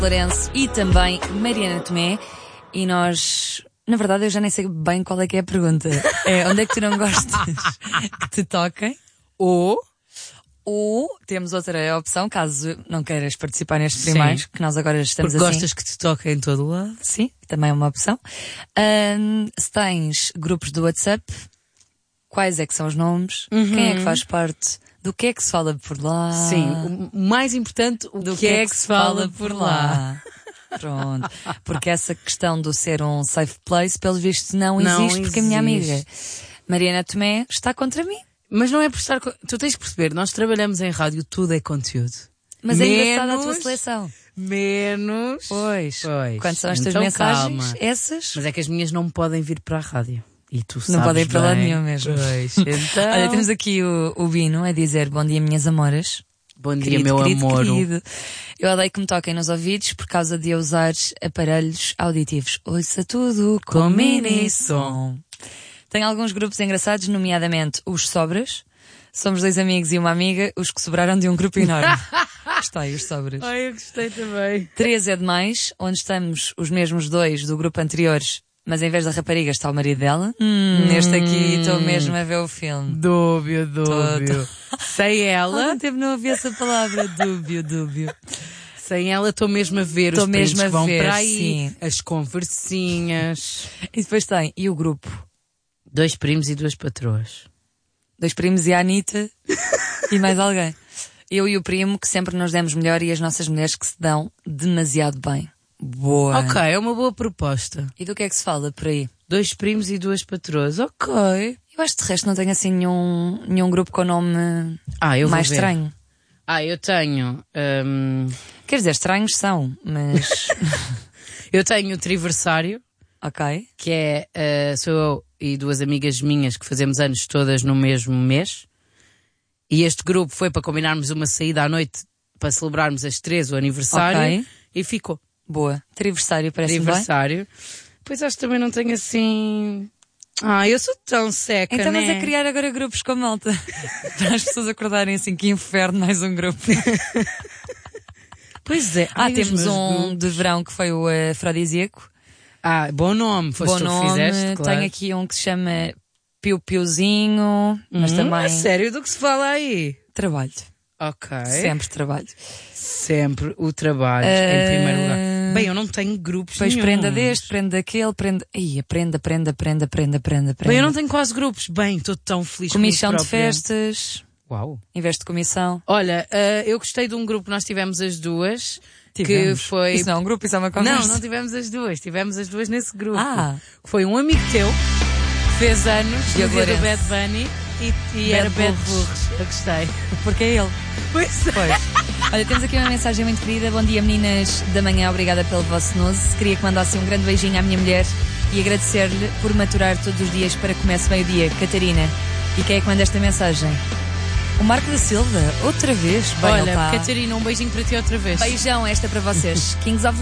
Lourenço e também Mariana Tomé. E nós, na verdade, eu já nem sei bem qual é que é a pergunta. É, onde é que tu não gostas que te toquem? Ou temos outra opção, caso não queiras participar nestes primeiros, que nós agora estamos porque assim. gostas que te toquem em todo o lado? Sim, também é uma opção. Se tens grupos do WhatsApp, quais é que são os nomes? Quem é que faz parte? Do que é que se fala por lá? Sim, o mais importante, do que é que se fala por lá? Pronto. Porque essa questão do ser um safe place, pelo visto, não existe, porque a minha amiga Mariana Tomé está contra mim. Mas não é por estar... Tu tens que perceber, nós trabalhamos em rádio, tudo é conteúdo. Mas é engraçada a tua seleção. Menos... Pois. Quando são estas então, mensagens, calma. essas... Mas é que as minhas não podem vir para a rádio. E tu sabes não podem ir para lá bem. nenhum mesmo. Pois, então... Olha, temos aqui o Bino a dizer: bom dia, minhas amoras. Bom dia, Querido, meu querido, amor. querido. Eu odeio que me toquem nos ouvidos por causa de eu usar aparelhos auditivos. Ouça tudo com mini som. Tenho alguns grupos engraçados, nomeadamente os Sobras. Somos 2 amigos e uma amiga, os que sobraram de um grupo enorme. Gostei, os Sobras. Ai, eu gostei também. 3 é demais, onde estamos os mesmos 2 do grupo anteriores, mas em vez da rapariga está o marido dela. Neste aqui estou mesmo a ver o filme. Dúbio. Sem Há ela... muito tempo não ouvi essa palavra, dúbio. Sem ela estou mesmo a ver Tô os prints mesmo a que vão ver, para aí, sim. as conversinhas. E depois tem, e o grupo? 2 primos e 2 patroas. 2 primos e a Anitta e mais alguém. Eu e o primo que sempre nos demos melhor e as nossas mulheres que se dão demasiado bem. Boa. Ok, é uma boa proposta. E do que é que se fala por aí? 2 primos e 2 patroas. Ok. Eu acho que de resto não tenho assim nenhum grupo com nome eu vou mais ver. estranho. Eu tenho... Quer dizer, estranhos são, mas... eu tenho o Triversário, Ok. que é... sou eu e 2 amigas minhas que fazemos anos todas no mesmo mês. E este grupo foi para combinarmos uma saída à noite para celebrarmos as 3 o aniversário. Ok. E ficou. Boa. Triversário parece bem. Aniversário. Pois acho que também não tenho assim... eu sou tão seca, Então né? mas a criar agora grupos com a malta. Para as pessoas acordarem assim, que inferno, mais um grupo. Pois é. Temos um de verão que foi o afrodisíaco. Bom nome. Foste Bom tu nome. que fizeste, claro. Tenho aqui um que se chama Piu Piuzinho, mas também... É sério do que se fala aí? Trabalho. Ok. Sempre trabalho. Sempre o trabalho em primeiro lugar. Bem, eu não tenho grupos Depois nenhuns. prenda deste, prenda daquele, prenda... Ih, aprenda. Bem, eu não tenho quase grupos. Bem, estou tão feliz Comissão comigo de própria. festas, Uau. em vez de comissão. Olha, eu gostei de um grupo que nós tivemos as duas. Tivemos. Que foi... Isso não é um grupo, isso é uma conversa. Não tivemos as duas. Tivemos as duas nesse grupo. Ah. Que foi um amigo teu que fez anos no Diogo dia do Lourenço. Bad Bunny e era Bad Burros. Eu gostei. Porque é ele. Pois é. Pois. Olha, temos aqui uma mensagem muito querida. Bom dia, meninas da manhã. Obrigada pelo vosso nose. Queria que mandasse um grande beijinho à minha mulher e agradecer-lhe por maturar todos os dias para que comece meio-dia. Catarina. E quem é que manda esta mensagem? O Marco da Silva. Outra vez. Bem, Olha, ele tá... Catarina, um beijinho para ti outra vez. Beijão esta para vocês. Kings of